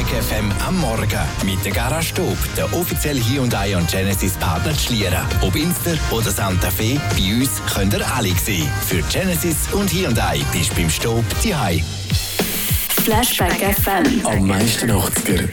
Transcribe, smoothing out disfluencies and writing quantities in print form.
FM am Morgen mit der Garage Stub, der offizielle Hyundai und Genesis Partner Schlieren. Ob Inster oder Santa Fe, bei uns könnt ihr alle sehen. Für Genesis und Hyundai bist du beim Stub zu Hause. Flashback FM. Am meisten 80er.